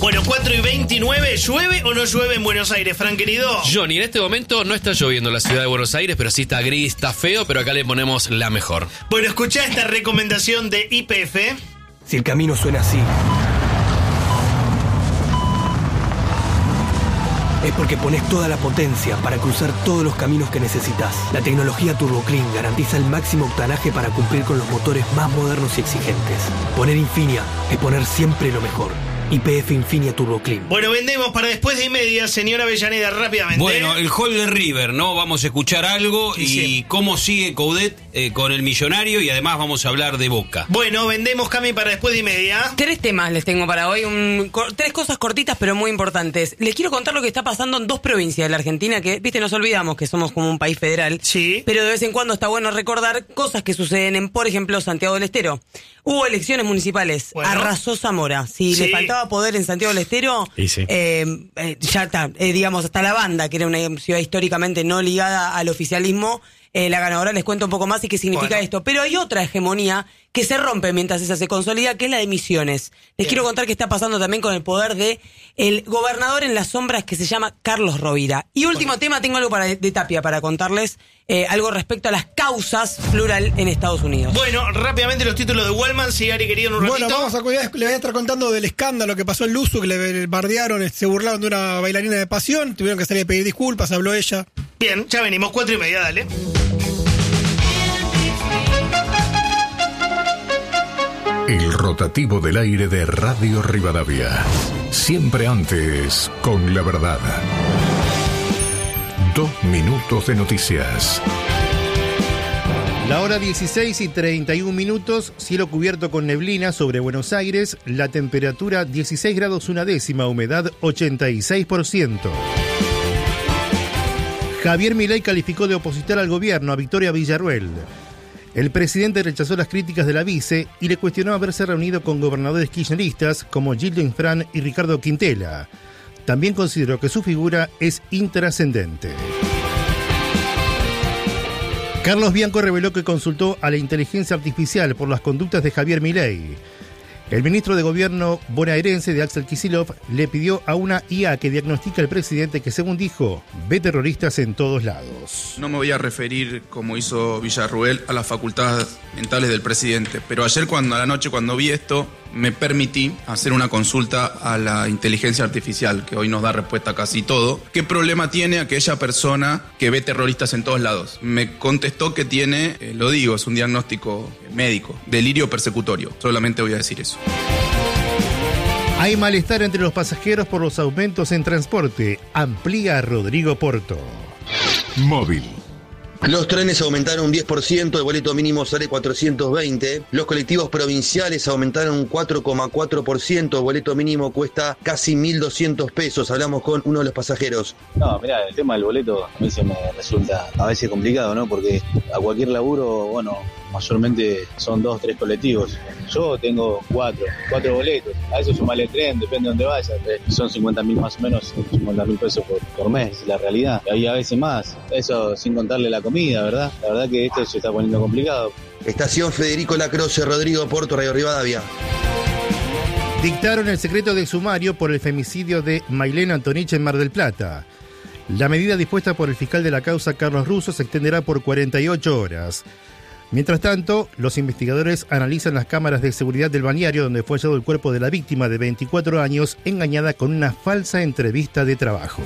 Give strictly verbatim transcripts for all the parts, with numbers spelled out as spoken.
Bueno, cuatro y veintinueve, ¿llueve o no llueve en Buenos Aires, Fran, querido? Johnny, en este momento no está lloviendo en la ciudad de Buenos Aires, pero sí está gris, está feo, pero acá le ponemos la mejor. Bueno, escuchá esta recomendación de Y P F. Si el camino suena así, es porque pones toda la potencia para cruzar todos los caminos que necesitas. La tecnología Turbo Clean garantiza el máximo octanaje para cumplir con los motores más modernos y exigentes. Poner Infinia es poner siempre lo mejor. Y P F Infinia Turbo Clean. Bueno, vendemos para después de y media, señora Avellaneda, rápidamente. Bueno, el hall de River, ¿no? Vamos a escuchar algo Sí, y sí. cómo sigue Coudet eh, con el Millonario y además vamos a hablar de Boca. Bueno, vendemos, Cami, para después de y media. Tres temas les tengo para hoy, un, cor- tres cosas cortitas pero muy importantes. Les quiero contar lo que está pasando en dos provincias de la Argentina que, viste, nos olvidamos que somos como un país federal. Sí. Pero de vez en cuando está bueno recordar cosas que suceden en, por ejemplo, Santiago del Estero. Hubo elecciones municipales, Bueno. arrasó Zamora. Si Sí. le faltaba poder en Santiago del Estero, Y sí. eh, eh, ya está, eh, digamos, hasta la banda, que era una ciudad históricamente no ligada al oficialismo, eh, la ganadora. Les cuento un poco más y qué significa Bueno. esto. Pero hay otra hegemonía que se rompe mientras esa se consolida, que es la de Misiones. Les Bien. quiero contar qué está pasando también con el poder de el gobernador en las sombras que se llama Carlos Rovira. Y último tema, tengo algo para, de Tapia para contarles, eh, algo respecto a las causas, plural, en Estados Unidos. Bueno, rápidamente los títulos de Wallman, si Ari querido en un ratito. Bueno, vamos a cuidar, les voy a estar contando del escándalo que pasó en Luzu, que le bardearon, se burlaron de una bailarina de pasión, tuvieron que salir a pedir disculpas, habló ella. Bien, ya venimos, cuatro y media, dale. El rotativo del aire de Radio Rivadavia. Siempre antes, con la verdad. Dos minutos de noticias. La hora dieciséis y treinta y un minutos, cielo cubierto con neblina sobre Buenos Aires, la temperatura dieciséis grados una décima, humedad ochenta y seis por ciento. Javier Milei calificó de opositor al gobierno a Victoria Villarruel. El presidente rechazó las críticas de la vice y le cuestionó haberse reunido con gobernadores kirchneristas como Gildo Infran y Ricardo Quintela. También consideró que su figura es intrascendente. Carlos Bianco reveló que consultó a la inteligencia artificial por las conductas de Javier Milei. El ministro de Gobierno bonaerense de Axel Kicillof le pidió a una I A que diagnostica al presidente que, según dijo, ve terroristas en todos lados. No me voy a referir, como hizo Villarruel, a las facultades mentales del presidente, pero ayer cuando a la noche cuando vi esto, me permití hacer una consulta a la inteligencia artificial, que hoy nos da respuesta a casi todo. ¿Qué problema tiene aquella persona que ve terroristas en todos lados? Me contestó que tiene, eh, lo digo, es un diagnóstico médico, delirio persecutorio. Solamente voy a decir eso. Hay malestar entre los pasajeros por los aumentos en transporte, amplía Rodrigo Porto. Móvil. Los trenes aumentaron un diez por ciento, el boleto mínimo sale cuatrocientos veinte. Los colectivos provinciales aumentaron un cuatro coma cuatro por ciento, el boleto mínimo cuesta casi mil doscientos pesos. Hablamos con uno de los pasajeros. No, mirá, el tema del boleto a mí se me resulta a veces complicado, ¿no? Porque a cualquier laburo, bueno, mayormente son dos, tres colectivos. Yo tengo cuatro, cuatro boletos. A eso sumale el tren, depende de dónde vayas. Son cincuenta mil más o menos, cincuenta mil pesos por, por mes, es la realidad. Y a veces más. Eso sin contarle la comida, ¿verdad? La verdad que esto se está poniendo complicado. Estación Federico Lacroce, Rodrigo Porto, Radio Rivadavia. Dictaron el secreto del sumario por el femicidio de Mailén Antonich en Mar del Plata. La medida dispuesta por el fiscal de la causa, Carlos Russo, se extenderá por cuarenta y ocho horas. Mientras tanto, los investigadores analizan las cámaras de seguridad del balneario donde fue hallado el cuerpo de la víctima de veinticuatro años engañada con una falsa entrevista de trabajo.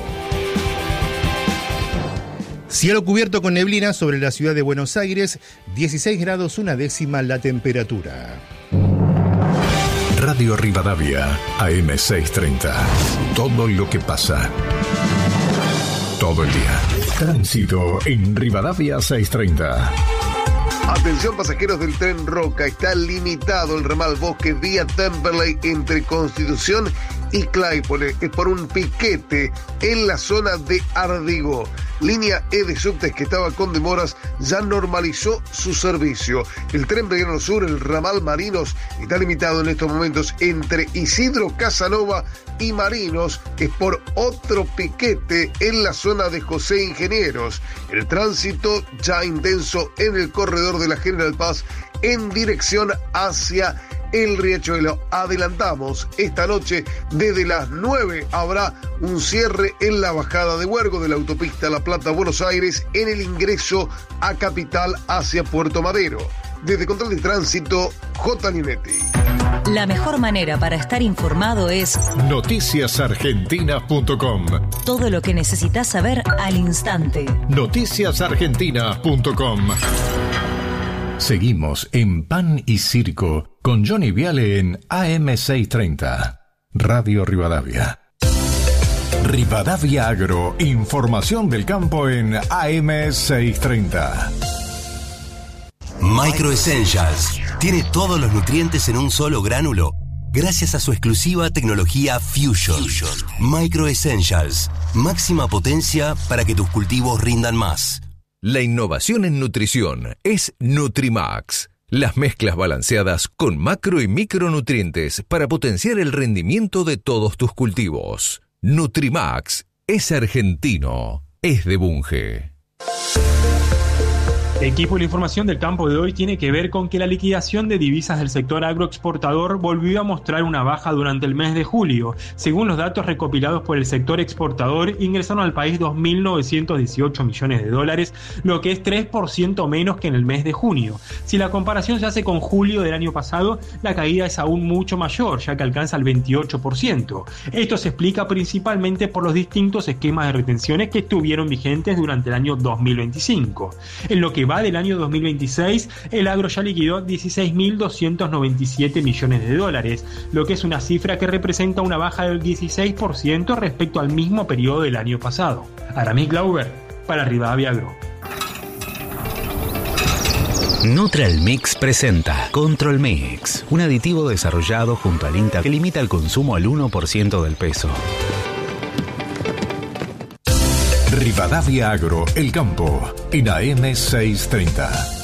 Cielo cubierto con neblina sobre la ciudad de Buenos Aires, dieciséis grados una décima la temperatura. Radio Rivadavia, A M seiscientos treinta. Todo lo que pasa. Todo el día. Tránsito en Rivadavia seiscientos treinta. Atención pasajeros del tren Roca, está limitado el ramal Bosque vía Temperley entre Constitución y Claypole. Es por un piquete en la zona de Ardigo. Línea E de subtes que estaba con demoras ya normalizó su servicio. El tren Belgrano Sur, el ramal Marinos, está limitado en estos momentos entre Isidro Casanova y Marinos. Es por otro piquete en la zona de José Ingenieros. El tránsito ya intenso en el corredor de la General Paz en dirección hacia El Riachuelo. Adelantamos, esta noche desde las nueve habrá un cierre en la bajada de Huergo de la autopista La Plata-Buenos Aires en el ingreso a Capital hacia Puerto Madero. Desde Control de Tránsito, J. Linetti. La mejor manera para estar informado es noticias argentinas punto com. Todo lo que necesitas saber al instante. noticias argentinas punto com. Seguimos en Pan y Circo con Johnny Viale en A M seiscientos treinta. Radio Rivadavia. Rivadavia Agro. Información del campo en A M seiscientos treinta. Micro Essentials tiene todos los nutrientes en un solo gránulo gracias a su exclusiva tecnología Fusion. Fusion. Micro Essentials, máxima potencia para que tus cultivos rindan más. La innovación en nutrición es Nutrimax. Las mezclas balanceadas con macro y micronutrientes para potenciar el rendimiento de todos tus cultivos. Nutrimax es argentino, es de Bunge. Equipo, la información del campo de hoy tiene que ver con que la liquidación de divisas del sector agroexportador volvió a mostrar una baja durante el mes de julio. Según los datos recopilados por el sector exportador, ingresaron al país dos mil novecientos dieciocho millones de dólares, lo que es tres por ciento menos que en el mes de junio. Si la comparación se hace con julio del año pasado, la caída es aún mucho mayor, ya que alcanza el veintiocho por ciento. Esto se explica principalmente por los distintos esquemas de retenciones que estuvieron vigentes durante el año dos mil veinticinco. En lo que va del año dos mil veintiséis, el agro ya liquidó dieciséis mil doscientos noventa y siete millones de dólares, lo que es una cifra que representa una baja del dieciséis por ciento respecto al mismo periodo del año pasado. Aramis Glauber, para Rivadavia Agro. Neutral Mix presenta Control Mix, un aditivo desarrollado junto al INTA que limita el consumo al uno por ciento del peso. Rivadavia Agro, el campo, en A M seiscientos treinta.